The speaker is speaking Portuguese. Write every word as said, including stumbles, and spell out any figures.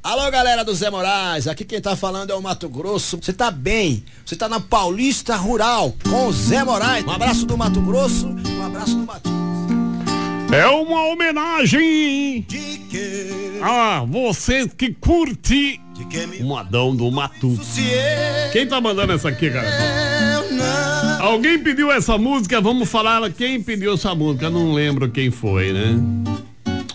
Alô, galera do Zé Moraes, aqui quem tá falando é o Mato Grosso. Você tá bem? Você tá na Paulista Rural com o Zé Moraes. Um abraço do Mato Grosso, um abraço do Matinhos. É uma homenagem De que? a você que curte De que me Modão do Matuto. associei? Quem tá mandando essa aqui, cara? Eu não. Alguém pediu essa música, vamos falar quem pediu essa música, não lembro quem foi, né?